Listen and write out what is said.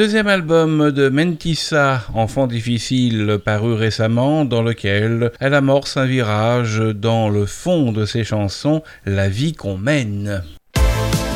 Deuxième album de Mentissa, Enfant difficile, paru récemment, dans lequel elle amorce un virage dans le fond de ses chansons, la vie qu'on mène.